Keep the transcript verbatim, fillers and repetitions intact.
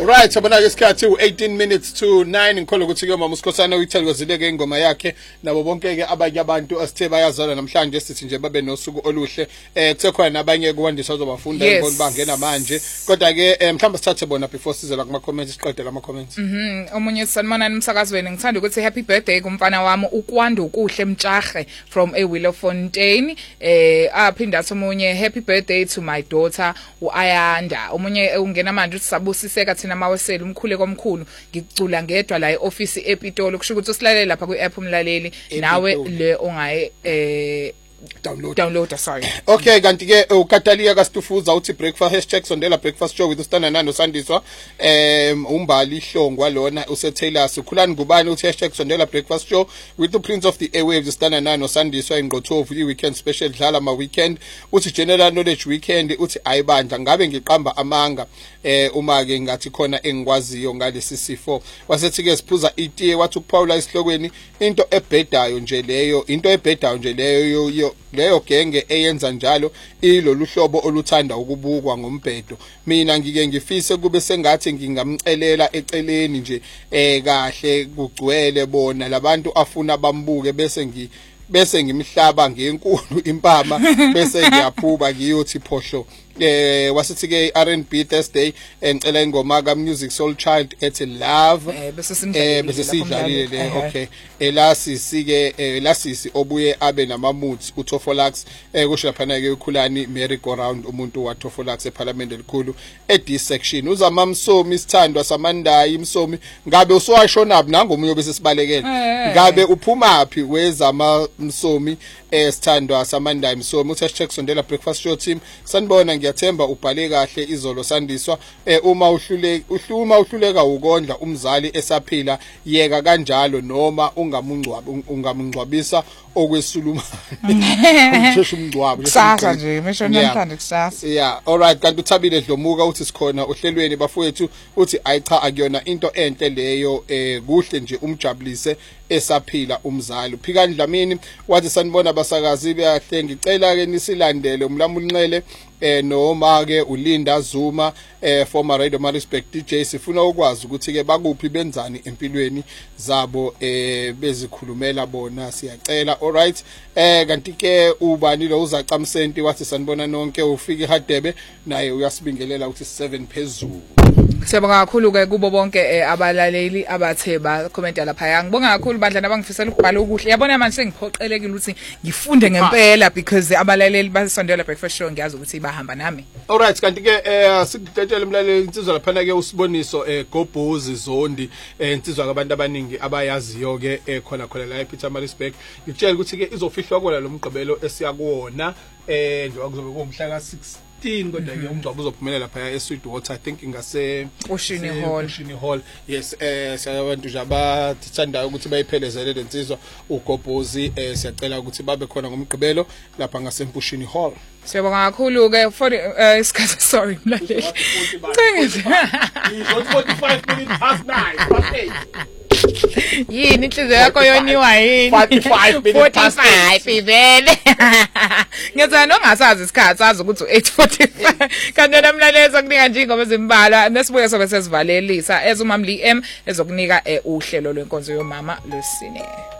Alright, sabona ke isikhathi u eighteen minutes to nine ngikholwa ukuthi ke mama uSikhosana uyithokozile ke ingoma yakhe nabo bonke ke abanye abantu asithe bayazana namhlanje sithi nje babe nosuku oluhle eh kusekhona nabanye kwandisa uzobafunda ngibona bangena manje kodwa ke mhlawumbe sithathe bona before size la kuma comments siqede la ma comments. Mhm omunye Sanibonani umsakazweni ngithanda ukuthi happy birthday kumfana wami ukwanda ukuhle Mtshahe from a Willowfontein eh aphinda somunye happy birthday to my daughter uAyanda omunye ungena manje uthi sabusiseka thina mawesela umkhule komkhulu ngicula ngedwa la eoffice ePitoli kusho ukuthi usilalele lapha kwi-app umlaleli nawe le ongaye eh download download sorry. Okay kanti ke uKatalia kaStufuza uthi breakfast hashtag sondela breakfast show with uStana Nano Sandiswa um umbali Hlongwa lona useTaylors ukhulani ngubani uthi hashtag sondela breakfast show with the prince of the airwaves uStana Nano Sandiswa ingqothovu i-weekend special dlala ma weekend uthi general knowledge weekend uthi ayibandla ngabe ngiqamba amanga eh uma ke ngathi khona engikwaziyo ngalesi sifo wasethi ke siphuza itiye wathi ukuphawula isihlokweni into ebhedayo nje leyo into ebhedayo nje leyo leyo genge eyenza njalo ilolu hlobo oluthanda ukubukwa ngombhedo mina ngike ngifise kube sengathi ngingamcelela eceleni nje eh kahle kugcwele bona labantu afuna bambuke bese ngi bese ngimhlaba ngenkulu impama bese ngiyaphuba ngiyothi phohlo eh wasithi ke R and B Thursday engicela ingoma ka Music Soul Child ethi Love eh bese simdlalile bese sidlalile le okay elasisi ke elasisi obuye abe nama moods uTofolax eh kusho laphana ke ukhulani Merry Go Round umuntu wa Tofolax eParliament elikhulu e D section uzama Msomi isithandwa samandayi imsomi ngabe usowashonaphi nangomunye bese sibalekele ngabe uphumaphi wezama Msomi esithandwa samandayi Msomi uthi hashtag sondela breakfast show team sanibona ngiyathemba ubhale kahle izolo Sandiswa eh uma uhlule uhluma uhluleka ukondla umzali esaphila yeka kanjalo noma ungamungcwabi ungamungcwabisa okwesulumani umsheshe umngcwabo kusasa nje misho namhlanje kusasa yeah alright kanti uThabile Dlomuka uthi sikhona ohlelweni bafowethu uthi ayicha akuyona into enhle leyo eh kuhle nje umjabulise esaphila umzali uphikani Dlamini wathi sanibona basakazi beyahle ngicela ke nisilandele umlamulunxele eh noma ke uLinda Zuma eh former Radio Marispect D J sifuna ukwazi ukuthi ke bakuphi benzani empilweni zabo eh bezikhulumela bona siyacela alright eh kanti ke ubani lo uzacamsenti wathi sanibona nonke ufike eHadebe naye uyasibingelela ukuthi seven phezulu. Siyabonga kakhulu ke kubo bonke abalaleli abathe ba comment lapha ya ngibonga kakhulu bandla nabangifisela ukubhala okuhle yabona manje sengiphoqelekile ukuthi ngifunde ngempela because abalaleli basondela breakfast show ngiyazi ukuthi bahamba nami. Alright kanti ke eh sikudetshela umlaleli insizwa laphana ke usiboniso eh Gobhozi Zondi eh insizwa kabantu abaningi abayaziyo ke eh khona khona la ePeter Maritzburg ngitshela ukuthi ke izofihlwa kona lo mgqibelo esiyakuwona eh njengoba kuzobe kumhla ka six kodwa ke umngcwabo uzophumela lapha eSweetwater I think ingase Oshini Hall Oshini Hall yes eh sabantu nje abathandayo ukuthi bayiphelezele lensizwa uGobhozi eh siyacela ukuthi babe khona ngomgqibelo lapha ngasempushini Hall. Siyabonga kakhulu ke for isikhathi sorry mlaleli forty-five minutes past nine okay yini inhliziyo yakho yoniwa yini forty-five minutes past forty-five ivele ngiyazana ongasazi isikhathi sazi ukuthi eight forty-five kanti namlaleli sokunika nje ingoma ezimbalwa nesibuye sobe sesivalelisa ezumamli M ezokunika uhlelo lwenkonzo yomama lwesine.